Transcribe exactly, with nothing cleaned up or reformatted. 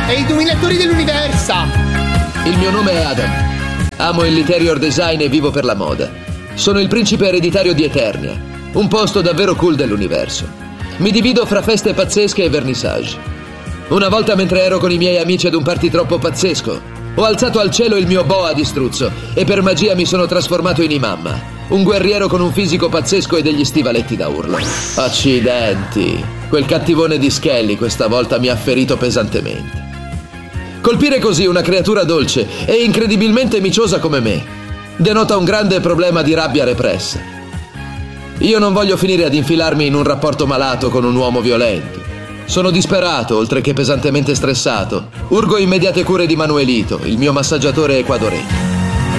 e i dominatori dell'universo. Il mio nome è Adam. Amo il interior design e vivo per la moda. Sono il principe ereditario di Eternia, un posto davvero cool dell'universo. Mi divido fra feste pazzesche e vernissage. Una volta, mentre ero con i miei amici ad un party troppo pazzesco, ho alzato al cielo il mio boa di struzzo e per magia mi sono trasformato in Imamma, un guerriero con un fisico pazzesco e degli stivaletti da urlo. Accidenti, quel cattivone di Skelly questa volta mi ha ferito pesantemente. Colpire così una creatura dolce e incredibilmente miciosa come me denota un grande problema di rabbia repressa. Io non voglio finire ad infilarmi in un rapporto malato con un uomo violento. Sono disperato, oltre che pesantemente stressato. Urgo immediate cure di Manuelito, il mio massaggiatore equadoregno.